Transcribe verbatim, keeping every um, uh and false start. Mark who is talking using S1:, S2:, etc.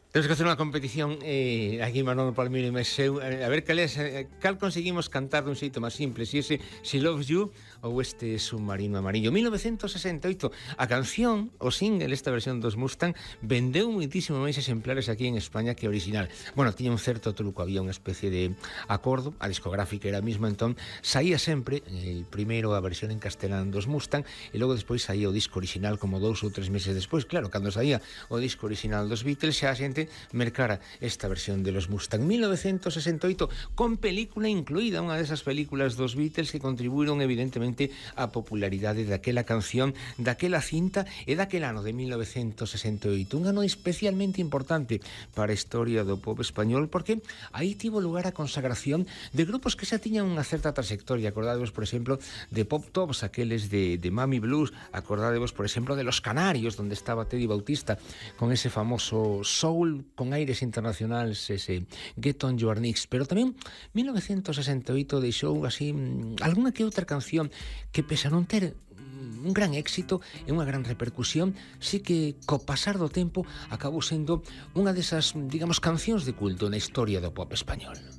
S1: Temos que hacer unha competición eh, aquí Manolo Palmiro e Meseu, eh, a ver cal, es, eh, cal conseguimos cantar dun xeito máis simple, si ese She Loves You ou este Submarino Amarillo. mil novecentos sesenta e oito, a canción, o single, esta versión dos Mustang, vendeu muitísimo máis exemplares aquí en España que original. Bueno, tiña un certo truco, había unha especie de acordo, a discográfica era a mesma, entón saía sempre, eh, primeiro a versión en castelán dos Mustang, e logo despois saía o disco original como dous ou tres meses despois. Claro, cando saía o disco original dos Beatles, xa a xente mercara esta versión de los Mustang. mil novecentos sesenta e oito, con película incluída, unha desas películas dos Beatles que contribuíron evidentemente á popularidade daquela canción, daquela cinta e daquel ano de mil novecentos sesenta e oito, un ano especialmente importante para a historia do pop español, porque aí tivo lugar a consagración de grupos que xa tiñan unha certa trayectoria. Acordadevos, por exemplo, de Pop Tops, aqueles de, de Mami Blues. Acordadevos, por exemplo, de Los Canarios, donde estaba Teddy Bautista con ese famoso soul con aires internacionales, ese Get On Your Knees. Pero tamén mil novecentos sesenta e oito deixou así algunha que outra canción que, pese a non ter un gran éxito e unha gran repercusión, sí que co pasar do tempo acabou sendo unha desas, digamos, cancións de culto na historia do pop español.